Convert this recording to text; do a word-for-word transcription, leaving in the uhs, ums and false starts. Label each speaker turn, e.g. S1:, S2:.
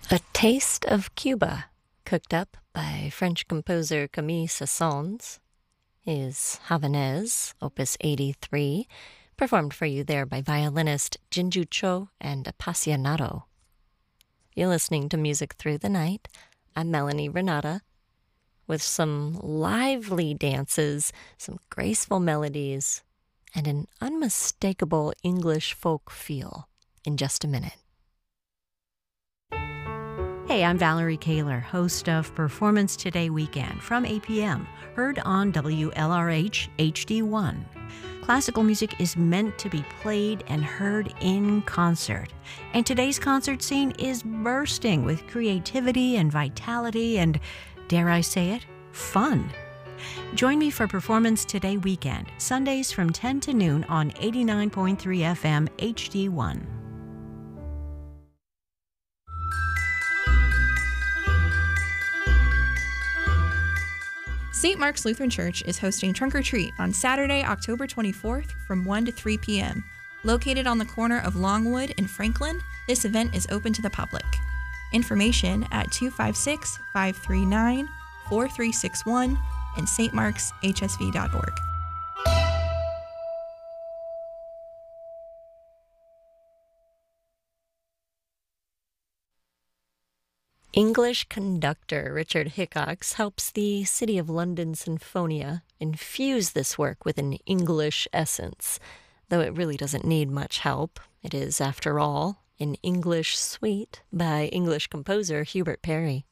S1: A Taste of Cuba, cooked up by French composer Camille Saint-Saëns, is Havanaise, Opus eighty-three, performed for you there by violinist Jinju Cho and Appassionato. You're listening to Music Through the Night. I'm Melanie Renata, with some lively dances, some graceful melodies, and an unmistakable English folk feel in just a minute.
S2: Hey, I'm Valerie Kaler, host of Performance Today Weekend from eight p.m., heard on W L R H H D one. Classical music is meant to be played and heard in concert, and today's concert scene is bursting with creativity and vitality and, dare I say it, fun. Join me for Performance Today Weekend, Sundays from ten to noon on eighty-nine point three F M H D one.
S3: Saint Mark's Lutheran Church is hosting Trunk or Treat on Saturday, October twenty-fourth from one to three p.m. Located on the corner of Longwood and Franklin, this event is open to the public. Information at two five six, five three nine, four three six one and s t marks h s v dot org.
S1: English conductor Richard Hickox helps the City of London Sinfonia infuse this work with an English essence, though it really doesn't need much help. It is, after all, an English suite by English composer Hubert Parry.